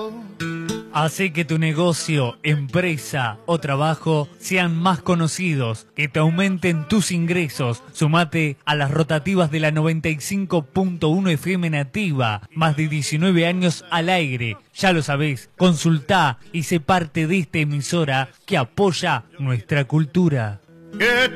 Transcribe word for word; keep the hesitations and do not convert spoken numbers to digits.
Hace que tu negocio, empresa o trabajo sean más conocidos, que te aumenten tus ingresos. Sumate a las rotativas de la noventa y cinco punto uno F M Nativa. Más de diecinueve años al aire. Ya lo sabés, consultá y sé parte de esta emisora que apoya nuestra cultura. Que